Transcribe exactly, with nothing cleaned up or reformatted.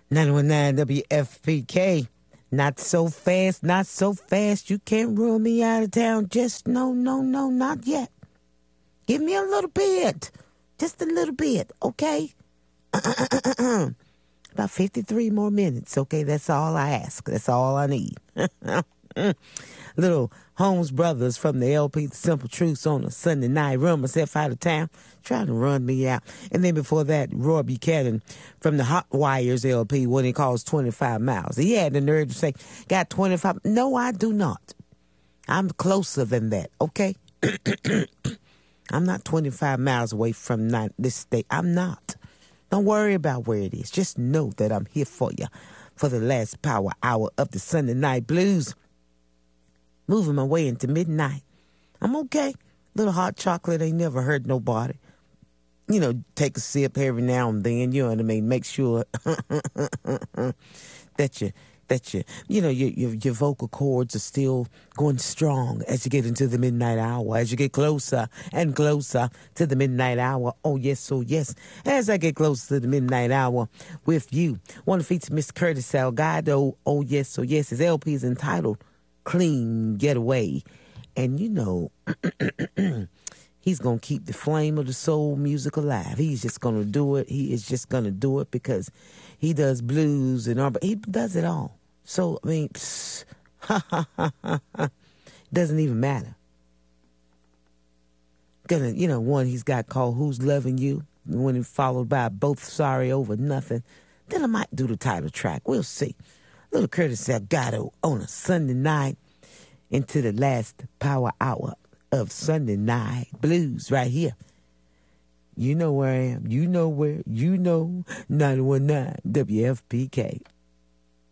nine one nine W F P K. Not so fast, not so fast. You can't rule me out of town. Just no, no, no, not yet. Give me a little bit. Just a little bit, okay? About fifty-three more minutes, okay? That's all I ask. That's all I need. Little Holmes Brothers from the L P, The Simple Truths, on a Sunday night. Run myself out of town, trying to run me out. And then before that, Roy Buchanan from the Hot Wires L P, what he calls twenty-five miles. He had the nerve to say, got twenty-five. No, I do not. I'm closer than that, okay? I'm not twenty-five miles away from nine, this state. I'm not. Don't worry about where it is. Just know that I'm here for you for the last power hour of the Sunday Night Blues. Moving my way into midnight. I'm okay. Little hot chocolate ain't never hurt nobody. You know, take a sip every now and then, you know what I mean? Make sure that you, that you, you know, your, your, your vocal cords are still going strong as you get into the midnight hour, as you get closer and closer to the midnight hour. Oh, yes, oh, yes. As I get closer to the midnight hour with you, want to feature Mister Curtis Salgado. Oh, yes, oh, yes. His L P is entitled Clean Getaway. And, you know, he's going to keep the flame of the soul music alive. He's just going to do it. He is just going to do it because he does blues and all, but he does it all. So, I mean, psst, ha, ha, ha, ha, ha. Doesn't even matter. Gonna, you know, one he's got called Who's Loving You, when he followed by Both Sorry Over Nothing. Then I might do the title track. We'll see. Little Curtis Salgado on a Sunday night into the last power hour of Sunday Night Blues right here. You know where I am. You know where. You know nine one nine W F P K.